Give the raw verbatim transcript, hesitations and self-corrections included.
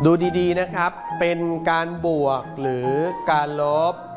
ดูดีๆนะครับเป็นการบวกหรือการลบ